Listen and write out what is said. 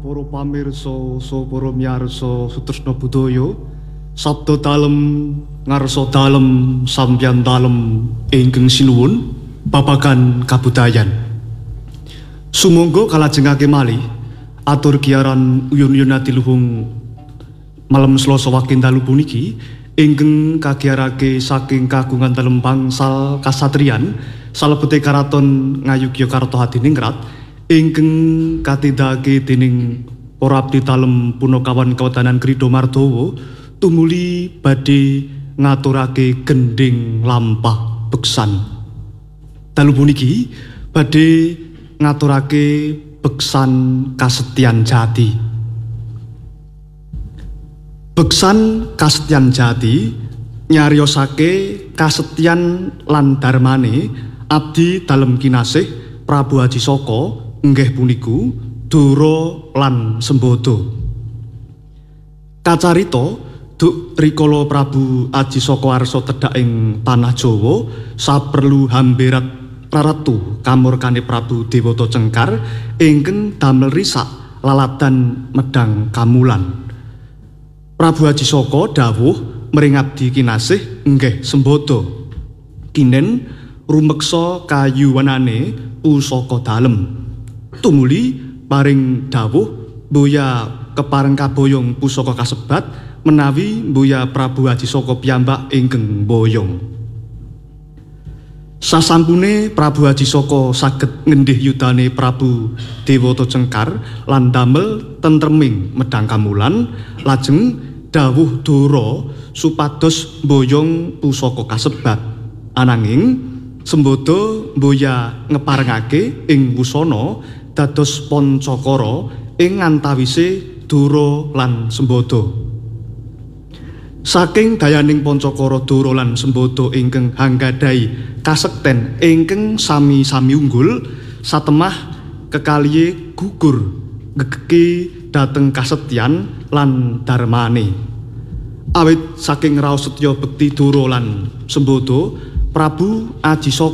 Para pamirsa saha para miyarsa Sutresna Budaya sabda dalem ngarsa dalem sampeyan dalem ingkang sinuwun babagan kabudayan. Sumangga kalajengake malih atur giaran uyun-uyun adiluhung malam Selasa Wakin dalu puniki ingkang kagiarake saking kagungan dalem bangsal kasatriyan salebete karaton Ngayogyakarta Hadiningrat ingkang katindakake dening para abdi dalem punakawan Kawadanan Krida Mardawa tumuli badhe ngaturake gending lampah beksan. Dalu puniki badhe ngaturake beksan Kasetyan Jati. Beksan Kasetyan Jati nyariosake kasetyan lan darmane abdi dalem kinasih Prabu Ajisaka inggih puniku Dura lan Sembada. Kacarita duk rikala Prabu Ajisaka arsa tedhak ing tanah Jawa saperlu hamberat praratu kamurkane Prabu Dewata Cengkar ingkang damel risak laladan medang kamulan. Prabu Ajisaka dawuh mring abdi kinasih inggih Sembada kinen rumeksa kayuwanane pusaka dalem. Tumuli paring dawuh mboya kepareng kaboyong pusaka kasebat menawi mboya Prabu Ajisaka piyambak ingkang boyong. Sasampune Prabu Ajisaka saged ngendhih yudane Prabu Dewata Cengkar lan damel tentreming medang kamulan, lajeng dawuh Dara supados mboyong pusaka kasebat. Ananging Sembada mboya ngeparengake ing wusana dados pancakara ing antawise Dara lan Sembada. Saking dayaning pancakara Dara lan Sembada ingkang anggadhahi kasekten ingkang sami-sami unggul, satemah kekalihe gugur gegeki dhateng kasetyan lan darmane. Awit saking raos setya bekti Dara lan Sembada, Prabu Ajisaka